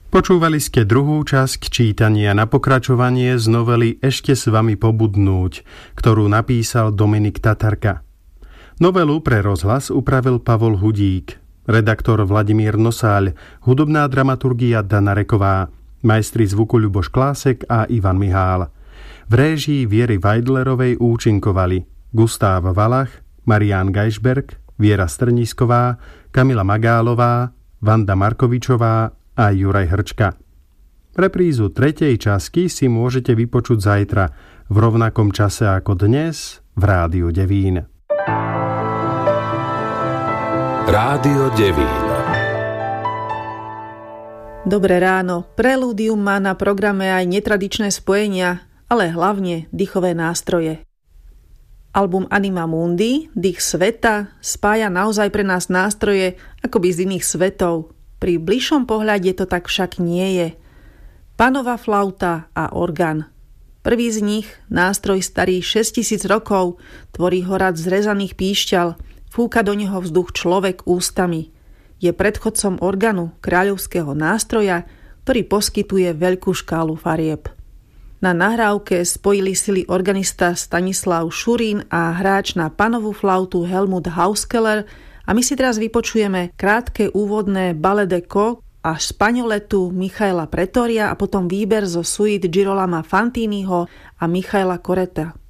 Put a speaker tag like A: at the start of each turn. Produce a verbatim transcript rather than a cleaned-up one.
A: Počúvali ste druhú časť čítania na pokračovanie z novely Ešte s vami pobudnúť, ktorú napísal Dominik Tatarka. Novelu pre rozhlas upravil Pavol Hudík, redaktor Vladimír Nosáľ, hudobná dramaturgia Dana Reková, majstri zvuku Ľuboš Klásek a Ivan Mihál. V réžii Viery Weidlerovej účinkovali Gustáv Valach, Marián Gajšberg, Viera Strnisková, Kamila Magálová, Vanda Markovičová a Juraj Hrčka. Reprízu tretej časti si môžete vypočuť zajtra v rovnakom čase ako dnes v Rádiu Devín.
B: Rádio Devín.
C: Dobré ráno. Prelúdium má na programe aj netradičné spojenia, ale hlavne dýchové nástroje. Album Anima Mundi, Dých sveta, spája naozaj pre nás nástroje akoby z iných svetov. Pri bližšom pohľade to tak však nie je. Panová flauta a orgán. Prvý z nich, nástroj starý šesťtisíc rokov, tvorí ho rad zrezaných píšťal, fúka do neho vzduch človek ústami. Je predchodcom organu, kráľovského nástroja, ktorý poskytuje veľkú škálu farieb. Na nahrávke spojili sily organista Stanislav Šurín a hráč na panovú flautu Helmut Hauskeller. A my si teraz vypočujeme krátke úvodné Ballet de Co a Špaňoletu Michaela Pretoria a potom výber zo suite Girolama Fantiniho a Michaela Coretta.